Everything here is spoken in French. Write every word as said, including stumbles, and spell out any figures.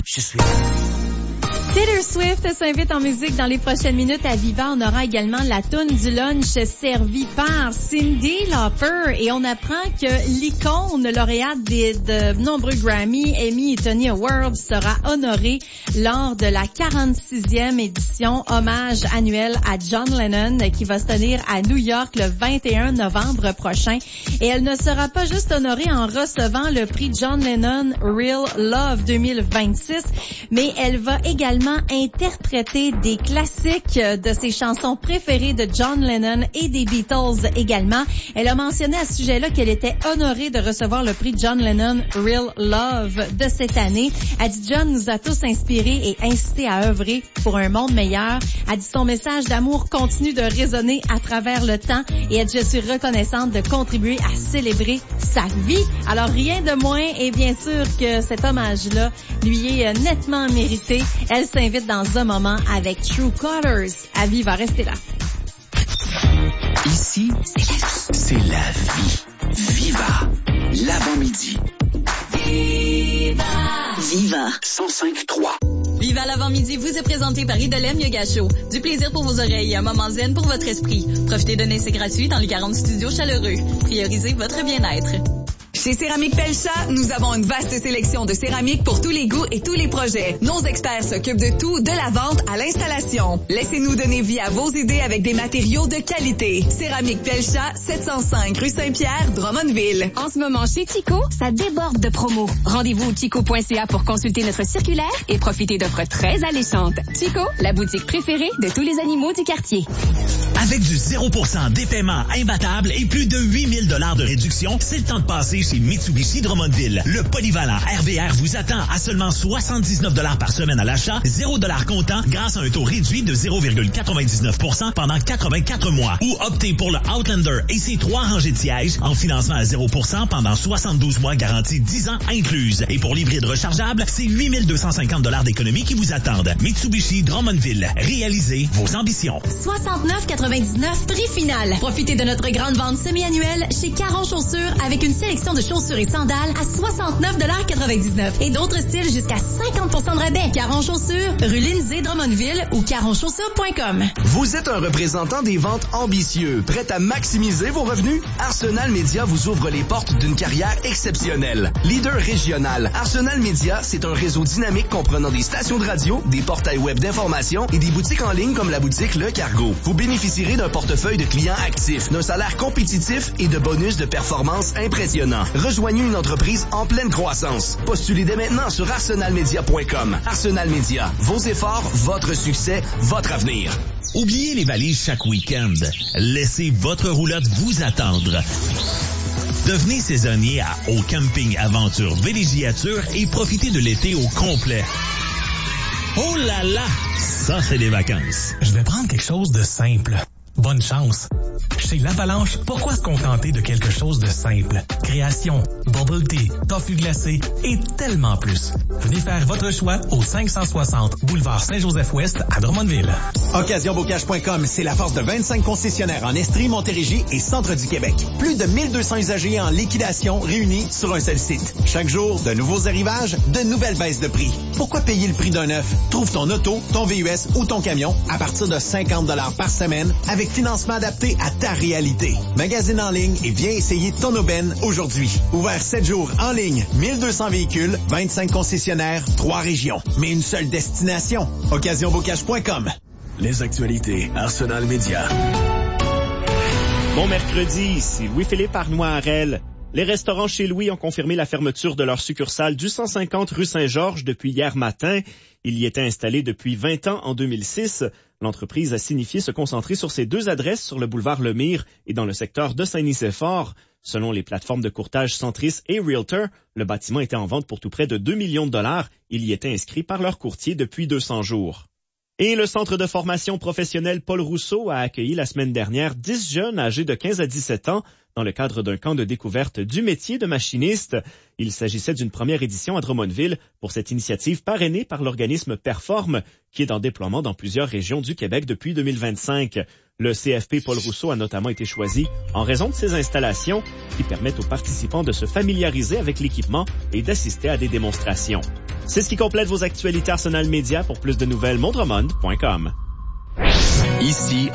Je suis... Taylor Swift s'invite en musique dans les prochaines minutes à Viva. On aura également la toune du lunch servie par Cyndi Lauper et on apprend que l'icône lauréate des, de nombreux Grammy, Emmy et Tony Awards sera honorée lors de la quarante-sixième édition hommage annuel à John Lennon qui va se tenir à New York le vingt et un novembre prochain. Et elle ne sera pas juste honorée en recevant le prix John Lennon Real Love deux mille vingt-six, mais elle va également interpréter des classiques de ses chansons préférées de John Lennon et des Beatles également. Elle a mentionné à ce sujet-là qu'elle était honorée de recevoir le prix John Lennon Real Love de cette année. Elle dit John nous a tous inspirés et incités à œuvrer pour un monde meilleur. Elle dit son message d'amour continue de résonner à travers le temps et elle dit je suis reconnaissante de contribuer à célébrer sa vie. Alors rien de moins et bien sûr que cet hommage-là lui est nettement mérité. Elle s'invite dans un moment avec True Colors. Avi va rester là. Ici, c'est la vie. Viva, l'avant-midi. Viva! Viva cent cinq trois. Viva l'avant-midi vous est présenté par Idolem Yoga Show. Du plaisir pour vos oreilles et un moment zen pour votre esprit. Profitez d'un essai gratuit dans les quarante studios chaleureux. Priorisez votre bien-être. Chez Céramique Pelcha, nous avons une vaste sélection de céramique pour tous les goûts et tous les projets. Nos experts s'occupent de tout, de la vente à l'installation. Laissez-nous donner vie à vos idées avec des matériaux de qualité. Céramique Pelcha, sept cent cinq rue Saint-Pierre, Drummondville. En ce moment, chez Tico, ça déborde de promos. Rendez-vous au tico point c a pour consulter notre circulaire et profiter d'offres très alléchantes. Tico, la boutique préférée de tous les animaux du quartier. Avec du zéro pour cent des paiements imbattables et plus de huit mille dollars de réduction, c'est le temps de passer chez Mitsubishi Drummondville. Le polyvalent R V R vous attend à seulement soixante-dix-neuf dollars par semaine à l'achat, zéro dollars comptant grâce à un taux réduit de zéro virgule quatre-vingt-dix-neuf pour cent pendant quatre-vingt-quatre mois. Ou optez pour le Outlander et ses trois rangées de sièges en financement à zéro pour cent pendant soixante-douze mois garantie dix ans incluse. Et pour l'hybride rechargeable, c'est huit mille deux cent cinquante dollars d'économie qui vous attendent. Mitsubishi Drummondville. Réalisez vos ambitions. soixante-neuf quatre-vingt-dix-neuf prix final. Profitez de notre grande vente semi-annuelle chez Caron Chaussures avec une sélection de chaussures et sandales à soixante-neuf quatre-vingt-dix-neuf et d'autres styles jusqu'à cinquante pour cent de rabais. Caron Chaussures, rue Lindsay, Drummondville ou caron chaussures point com. Vous êtes un représentant des ventes ambitieux, prêt à maximiser vos revenus? Arsenal Media vous ouvre les portes d'une carrière exceptionnelle. Leader régional, Arsenal Media, c'est un réseau dynamique comprenant des stations de radio, des portails web d'information et des boutiques en ligne comme la boutique Le Cargo. Vous bénéficierez d'un portefeuille de clients actifs, d'un salaire compétitif et de bonus de performance impressionnants. Rejoignez une entreprise en pleine croissance. Postulez dès maintenant sur arsenal media point com. Arsenal Media, vos efforts, votre succès, votre avenir. Oubliez les valises chaque week-end. Laissez votre roulotte vous attendre. Devenez saisonnier à Au Camping Aventure Villégiature et profitez de l'été au complet. Oh là là! Ça, c'est des vacances. Je vais prendre quelque chose de simple. Bonne chance. Chez l'Avalanche, pourquoi se contenter de quelque chose de simple? Création, bubble tea, toffee glacé et tellement plus. Venez faire votre choix au cinq cent soixante boulevard Saint-Joseph-Ouest à Drummondville. occasion bocage point com, c'est la force de vingt-cinq concessionnaires en Estrie, Montérégie et centre du Québec. Plus de mille deux cents usagers en liquidation réunis sur un seul site. Chaque jour, de nouveaux arrivages, de nouvelles baisses de prix. Pourquoi payer le prix d'un neuf? Trouve ton auto, ton V U S ou ton camion à partir de cinquante dollars par semaine avec financement adapté à ta réalité. Magasine en ligne et viens essayer ton aubaine aujourd'hui. Ouvert sept jours en ligne, mille deux cents véhicules, vingt-cinq concessionnaires, trois régions. Mais une seule destination. occasion bocage point com. Les actualités Arsenal Média. Bon mercredi, ici Louis-Philippe Arnois-Harel. Les restaurants chez Louis ont confirmé la fermeture de leur succursale du cent cinquante rue Saint-Georges depuis hier matin. Il y était installé depuis vingt ans en deux mille six. L'entreprise a signifié se concentrer sur ses deux adresses sur le boulevard Lemire et dans le secteur de Saint-Nicéphore. Selon les plateformes de courtage Centris et Realtor, le bâtiment était en vente pour tout près de deux millions de dollars. Il y était inscrit par leur courtier depuis deux cents jours. Et le centre de formation professionnelle Paul Rousseau a accueilli la semaine dernière dix jeunes âgés de quinze à dix-sept ans dans le cadre d'un camp de découverte du métier de machiniste. Il s'agissait d'une première édition à Drummondville pour cette initiative parrainée par l'organisme Perform, qui est en déploiement dans plusieurs régions du Québec depuis deux mille vingt-cinq. Le C F P Paul Rousseau a notamment été choisi en raison de ses installations qui permettent aux participants de se familiariser avec l'équipement et d'assister à des démonstrations. C'est ce qui complète vos actualités Arsenal Média. Pour plus de nouvelles, mondremond point com. Ici